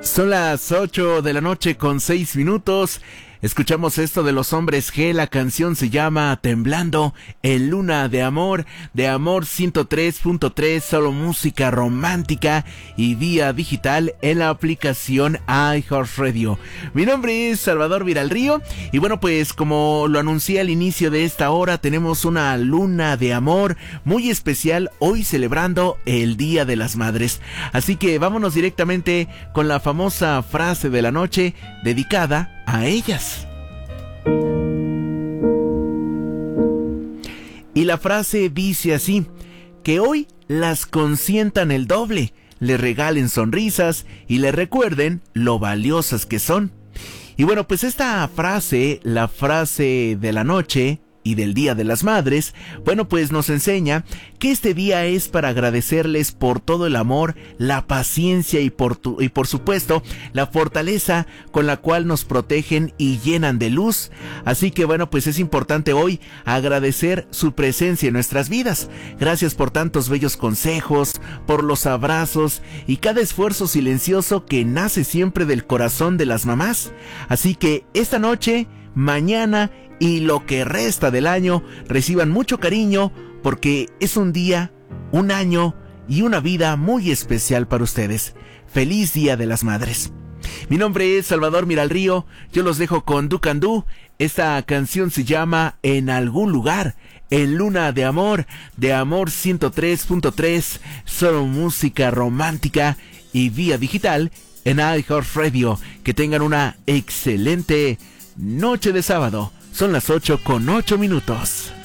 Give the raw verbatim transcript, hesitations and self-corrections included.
Son las ocho de la noche con seis minutos. Escuchamos esto de Los Hombres G, la canción se llama Temblando en Luna de Amor, de Amor ciento tres punto tres, solo música romántica y vía digital en la aplicación iHeartRadio. Mi nombre es Salvador Viralrío y bueno, pues como lo anuncié al inicio de esta hora, tenemos una luna de amor muy especial hoy celebrando el Día de las Madres. Así que vámonos directamente con la famosa frase de la noche dedicada a ellas. Y la frase dice así: que hoy las consientan el doble, le regalen sonrisas y le recuerden lo valiosas que son. Y bueno, pues esta frase, la frase de la noche y del Día de las Madres, bueno, pues nos enseña que este día es para agradecerles por todo el amor, la paciencia y por, tu, y por supuesto la fortaleza con la cual nos protegen y llenan de luz. Así que bueno, pues es importante hoy agradecer su presencia en nuestras vidas. Gracias por tantos bellos consejos, por los abrazos y cada esfuerzo silencioso que nace siempre del corazón de las mamás. Así que esta noche, mañana y lo que resta del año, reciban mucho cariño porque es un día, un año y una vida muy especial para ustedes. ¡Feliz Día de las Madres! Mi nombre es Salvador Viralrío, yo los dejo con Ducandú. Esta canción se llama En Algún Lugar, en Luna de Amor, de Amor ciento tres punto tres, solo música romántica y vía digital en iHeartRadio. Que tengan una excelente noche de sábado. Son las ocho con ocho minutos.